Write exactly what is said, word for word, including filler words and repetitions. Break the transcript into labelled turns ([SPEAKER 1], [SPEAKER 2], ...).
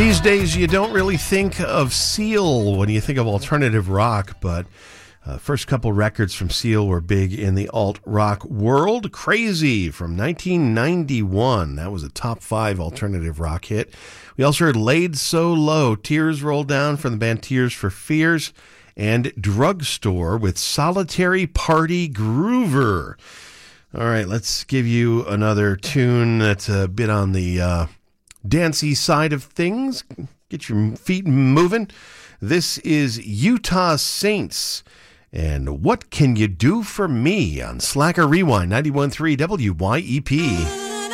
[SPEAKER 1] These days, you don't really think of Seal when you think of alternative rock, but uh, first couple records from Seal were big in the alt-rock world. Crazy from nineteen ninety-one. That was a top five alternative rock hit. We also heard Laid So Low, Tears Roll Down from the band Tears for Fears, and Drugstore with Solitary Party Groover. All right, let's give you another tune that's a bit on the uh, dancey side of things. Get your feet moving. This is Utah Saints. And What Can You Do For Me on Slacker Rewind ninety-one point three W Y E P.